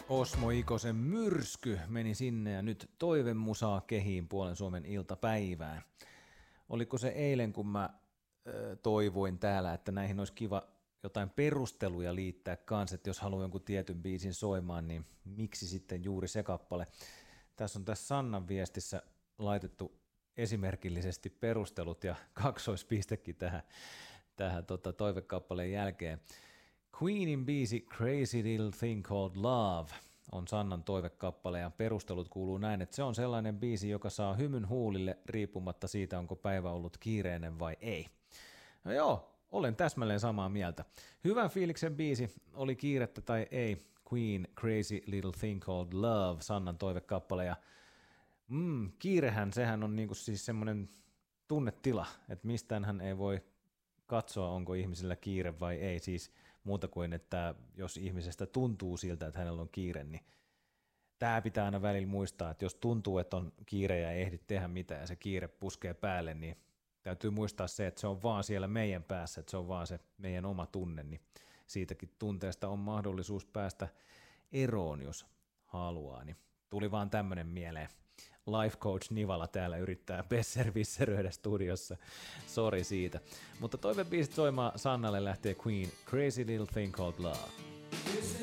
Osmo Ikosen myrsky meni sinne ja nyt toivemusaa kehiin puolen Suomen iltapäivään. Oliko se eilen, kun mä toivoin täällä, että näihin olisi kiva jotain perusteluja liittää kanssa, että jos haluaa jonkun tietyn biisin soimaan, niin miksi sitten juuri se kappale. Tässä on tässä Sannan viestissä laitettu esimerkillisesti perustelut ja kaksoispistekin tähän toivekappaleen jälkeen. Queenin biisi Crazy Little Thing Called Love on Sannan toivekappale ja perustelut kuuluu näin, että se on sellainen biisi, joka saa hymyn huulille riippumatta siitä, onko päivä ollut kiireinen vai ei. No joo, olen täsmälleen samaa mieltä. Hyvän fiiliksen biisi, oli kiirettä tai ei, Queen Crazy Little Thing Called Love, Sannan toivekappale ja kiirehän, sehän on niinku siis semmoinen tunnetila, että mistään hän ei voi katsoa, onko ihmisellä kiire vai ei, siis muuta kuin, että jos ihmisestä tuntuu siltä, että hänellä on kiire, niin tämä pitää aina välillä muistaa, että jos tuntuu, että on kiire ja ei ehdi tehdä mitään ja se kiire puskee päälle, niin täytyy muistaa se, että se on vaan siellä meidän päässä, että se on vaan se meidän oma tunne, niin siitäkin tunteesta on mahdollisuus päästä eroon, jos haluaa, niin tuli vaan tämmöinen mieleen. Life Coach Nivala täällä yrittää besservisseröidä studiossa, sori siitä. Mutta toivebiisit soimaan Sannalle lähtee Queen, Crazy Little Thing Called Love.